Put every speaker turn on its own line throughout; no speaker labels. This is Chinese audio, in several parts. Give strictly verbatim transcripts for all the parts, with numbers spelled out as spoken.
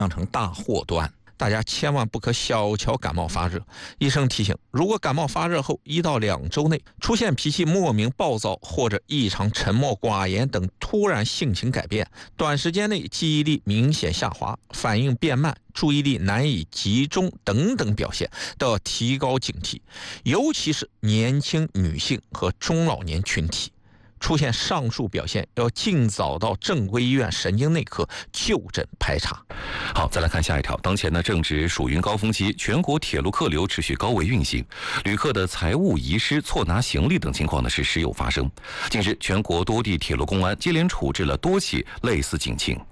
酿成大祸端。大家千万不可小瞧感冒发热。医生提醒，如果感冒发热后一到两周内出现脾气莫名暴躁或者异常沉默寡言等突然性情改变，短时间内记忆力明显下滑，反应变慢，注意力难以集中等等表现，都要提高警惕，尤其是年轻女性和中老年群体。出现上述表现，要尽早到正规医院神经内科就诊排查。
好，再来看下一条。当前呢正值暑运高峰期，全国铁路客流持续高位运行，旅客的财物遗失、错拿行李等情况呢是时有发生。近日，全国多地铁路公安接连处置了多起类似警情。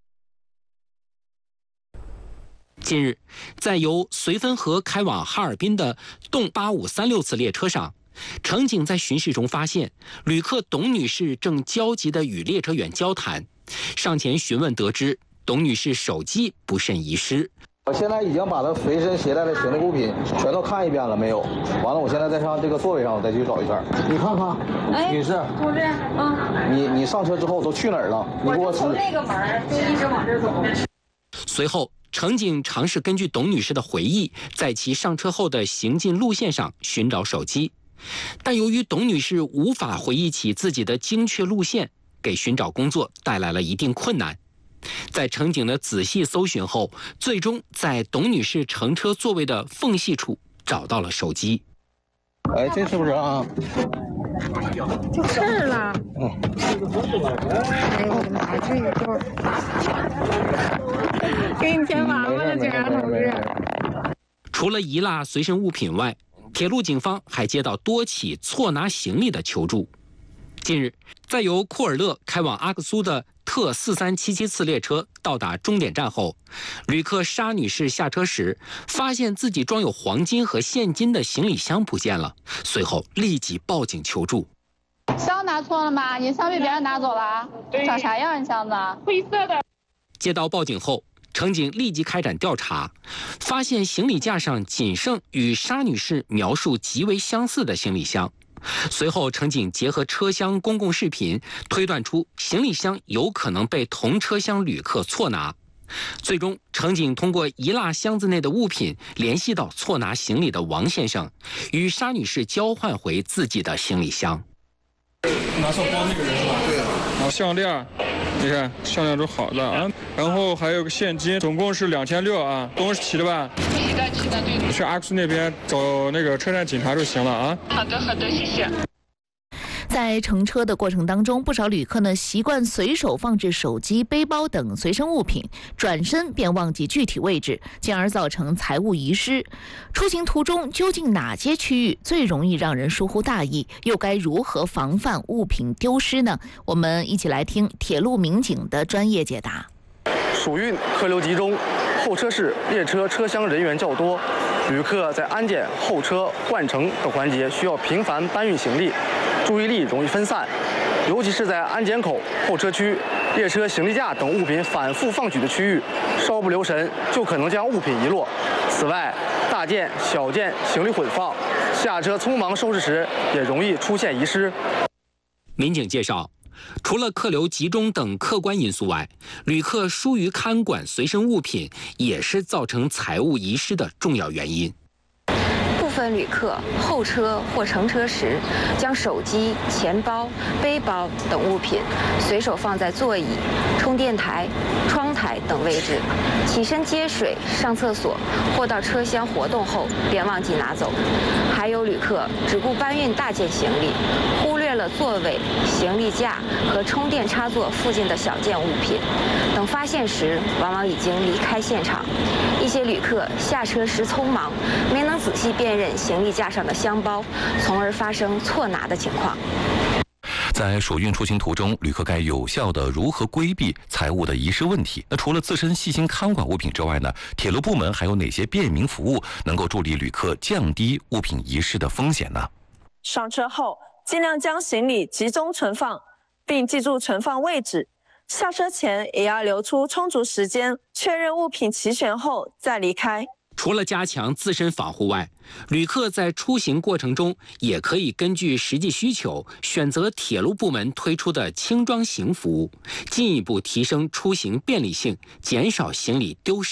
近日，在由绥芬河开往哈尔滨的动八五三六次列车上，乘警在巡视中发现，旅客董女士正焦急地与列车员交谈。上前询问得知，董女士手机不慎遗失。
我现在已经把她随身携带的行李物品全都看一遍了，没有。完了，我现在再上这个座位上，我再去找一下。你看看，哎，女士，
同志，嗯，
你你上车之后都去哪儿了？你给我指。
从那个门就一直往这走。
随后，乘警尝试根据董女士的回忆，在其上车后的行进路线上寻找手机。但由于董女士无法回忆起自己的精确路线，给寻找工作带来了一定困难。在乘警的仔细搜寻后，最终在董女士乘车座位的缝隙处找到了手机。
哎，这是不是啊？
就是了。嗯。哎呦我的妈，这个就是给你添麻烦了，警察同志。
除了遗落随身物品外，铁路警方还接到多起错拿行李的求助。近日，在由库尔勒开往阿克苏的特四三七七次列车到达终点站后，旅客沙女士下车时，发现自己装有黄金和现金的行李箱不见了，随后立即报警求助。
箱拿错了吗？你箱被别人拿走了？长啥样？你箱子？
灰色的。
接到报警后，乘警立即开展调查，发现行李架上仅剩与沙女士描述极为相似的行李箱。随后，乘警结合车厢公共视频，推断出行李箱有可能被同车厢旅客错拿。最终，乘警通过遗落箱子内的物品联系到错拿行李的王先生，与沙女士交换回自己的行李箱。
拿错包那个人是吧？对。然后项链，你看项链都好的啊，然后还有个现金，总共是两千六啊，都是齐的吧？
齐的，齐的，对。
你去阿克苏那边找那个车站警察就行了啊。
好的，好的，谢谢。
在乘车的过程当中，不少旅客呢习惯随手放置手机、背包等随身物品，转身便忘记具体位置，进而造成财物遗失。出行途中究竟哪些区域最容易让人疏忽大意，又该如何防范物品丢失呢？我们一起来听铁路民警的专业解答。
暑运客流集中，候车室、列车车厢人员较多，旅客在安检、候车、换乘等环节需要频繁搬运行李，注意力容易分散，尤其是在安检口、候车区、列车行李架等物品反复放举的区域，稍不留神就可能将物品遗落。此外，大件、小件行李混放，下车匆忙收拾时也容易出现遗失。
民警介绍，除了客流集中等客观因素外，旅客疏于看管随身物品也是造成财物遗失的重要原因。
部分旅客候车或乘车时，将手机、钱包、背包等物品随手放在座椅、充电台、窗台等位置，起身接水、上厕所或到车厢活动后便忘记拿走。还有旅客只顾搬运大件行李，忽略了座位、行李架和充电插座附近的小件物品，等发现时往往已经离开现场。一些旅客下车时匆忙，没能仔细辨认行李架上的箱包，从而发生错拿的情况。
在暑运出行途中，旅客该有效的如何规避财物的遗失问题？那除了自身细心看管物品之外呢，铁路部门还有哪些便民服务能够助力旅客降低物品遗失的风险呢？
上车后尽量将行李集中存放，并记住存放位置。下车前也要留出充足时间，确认物品齐全后再离开。
除了加强自身防护外，旅客在出行过程中也可以根据实际需求，选择铁路部门推出的轻装行服务，进一步提升出行便利性，减少行李丢失。